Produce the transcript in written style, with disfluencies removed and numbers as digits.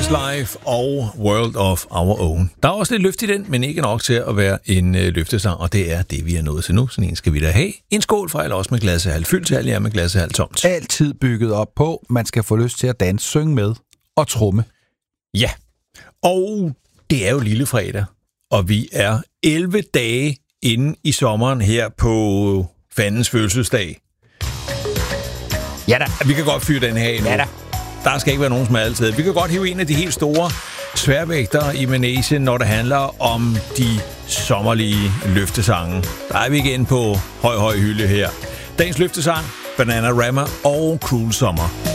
Life og World of Our Own. Der er også lidt løft i den, men ikke nok til at være en løftesang, og det er det, vi er nået til nu. Sådan en skal vi da have. En skål fra eller også med glasset halvt fyldt, eller med glasset halvt tomt. Altid bygget op på, man skal få lyst til at danse, synge med og tromme. Ja, og det er jo lille fredag, og vi er 11 dage inde i sommeren her på fandens fødselsdag. Ja da. Vi kan godt fyre den her endnu. Ja da. Der skal ikke være nogen som er altid. Vi kan godt hive en af de helt store sværvægtere i Manesien, når det handler om de sommerlige løftesange. Der er vi igen på høj hylde her. Dagens løftesang, Bananarama og Cruel Summer.